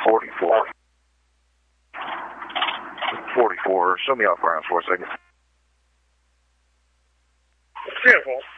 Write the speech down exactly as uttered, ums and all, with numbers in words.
forty-four. forty-four. Show me off ground for a second. Beautiful.